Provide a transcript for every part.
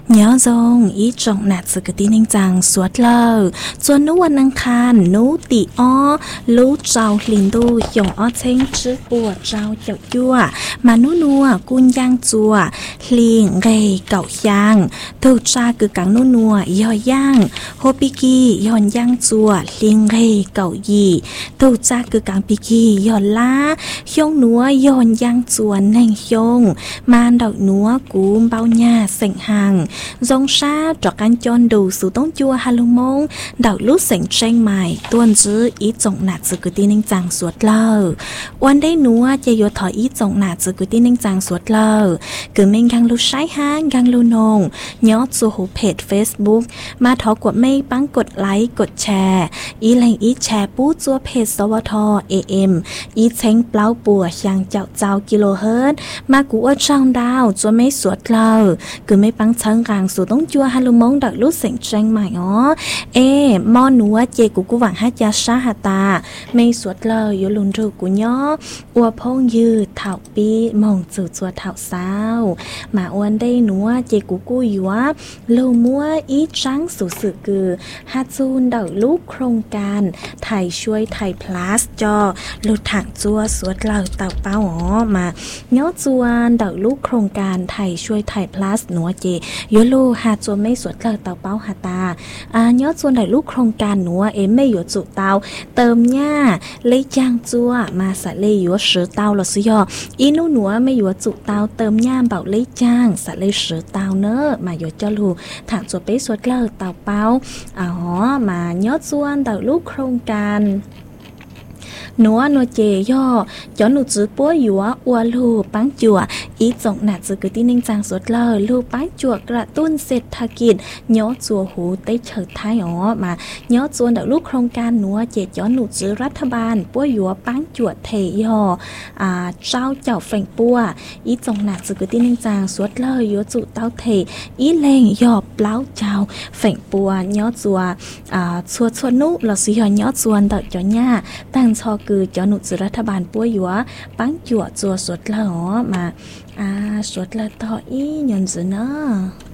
nhớ dòng ý trọng nạt sự cái tin anh chàng suốt lờ cho núวันอังคารnú tị o lú trào linh đu dòng o chênh chữ bùa trào chậu chua mà nú nua cun giang chua liền gầy cậu giang thâu cha cứ cắn nú nua yo giang hô piki yon giang chua liền gầy cậu gì thâu cha cứ cắn piki yo lá hiông núa yon giang chua nành hiông man đậu núa cúm bao nhà sành hàng dòng xa trọ can chọn đủ sự tông chua halomong đảo lút sành tranh mài tuôn giữ ý trọng nạt sự cứ tin anh chàng suốt lờวันได้นัวจะอยู่ถอยอีจงหนาจะกูที่นิ่งจางสวดเลยคือไม่กังลูใช้ห้างกังลูนงย้อนสู่หูเพจ Facebook มาถอกดไม่ปังกดไลค์กดแชร์อีแหล่งอีแชร์ปู้จัวเพจสวท AM อีเช้งเปล่าปัวยังเจ้ากิโลเฮิรตซ์มากูว่าช่างดาวจัวไม่สวดเลยคือไม่ปังเชิงกลางสู่ต้องจัวฮัลโหลมงดักลุดเสียงแจงใหม่อ๋อมอนัวเจกูหวังให้ยาชาหาตาไม่สวดเลยอยู่ลุนรูกูย้ออัวพงยืดเถาปีมองจืดจัวเถาสาวมาอวนได้หนัวเจกูกู้ยัวลูมัวอีจังสู่สื่อคือฮัดซูนเดาลูกโครงการไทยช่วยไทยพลัสจอลูกถังจัวสวดเหล่าเต่าเป้าอ๋อมาเนาะจวนเดาลูกโครงการไทยช่วยไทยพลัสหนัวเจยัวลูหาจัวไม่สวดเหล่าเต่าเป้าหาตาเนาะจวนเดาลูกโครงการหนัวไม่อยู่จุเตาเติมหญ้าเลยจางจัวมาสะเลยอยู่สือเตาหรอสิยออีนู่นหนัวไม่อยู่จุเตาเติมย่ามเบาเลยจ้างสะเลยสือเตาเนอะมาอยู่เจ้าลูถางจวบไปสวดเลิกเตาเป้ามาย้อนส่วนเดาลูกโครงการนัวเจย่อจอหนูจื้อปัวอยู่อัวลูปังจั่วอีจงหนัดจื้อคือที่นิ่งจางสดเลยลูปังจั่วกระตุ้นเศรษฐกิจย้อจั่วหูได้เฉิดท้ายมาย้อจวนเดาลูกโครงการนัวเจจอหนูจื้อรัฐบาลปัวอยู่ปังจั่วเทย่อเจ้าแฝงปัวอีจงหนัดจื้อคือที่นิ่งจางสดเลยย้อจุเต้าเทอีเลงย่อเปล่าเจ้าแฝงปัวย้อจั่วชวนนุเราสิย้อจวนเดาจ่อหญ้าตั้งชอคือเจ้าหนุ่มรัฐบาลป่วยอยู่ปังจั่วจัวสดละมาสดละต่ออีหยอนจื้อเนาะ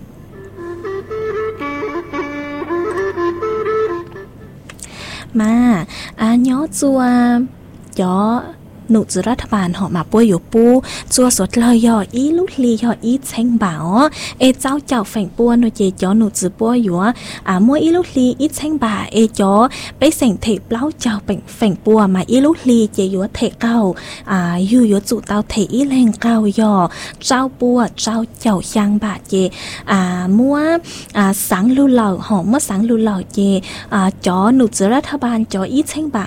มาย้อจัวจ่อหนุจืรัฐบาลหอมาป่วยอยู่ปูจัวสดเลยย่ออีลุลีย่ออีเช้งบ่าวเจ้าแฝงปัวหนูเจจ่อหนูจืป่วยอยู่มัวอีลุลีอีเช้งบ่าจ่อไปเสียงเทปเล้าเจ้าแฝงปัวมาอีลุลีเจอยู่เทเก้าอยู่จุเตาเทอีแรงเก้าย่อเจ้าปัวเจ้ายังบ่าเจมัวสังลูเหล่าหอมเมื่อสังลูเหล่าเจจ่อหนูจืรัฐบาลจ่ออีเช้งบ่า